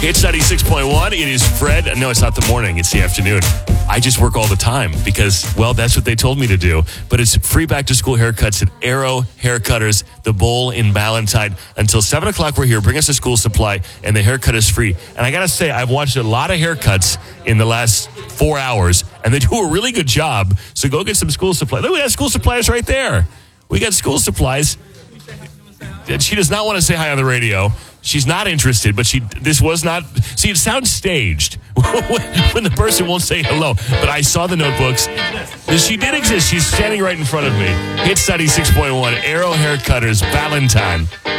Hits 96.1. It is Fred. No, it's not the morning. It's the afternoon. I just work all the time because, well, that's what they told me to do. But it's free back-to-school haircuts at Arrow Haircutters, the Bowl in Ballantyne. Until 7 o'clock, we're here. Bring us a school supply, and the haircut is free. And I got to say, I've watched a lot of haircuts in the last 4 hours, and they do a really good job. So go get some school supplies. Look, we got school supplies right there. We got school supplies. She does not want to say hi on the radio. She's not interested, but this was not... See, it sounds staged when the person won't say hello. But I saw the notebooks. She did exist. She's standing right in front of me. Hits 96.1, Arrow Haircutters, Ballantyne.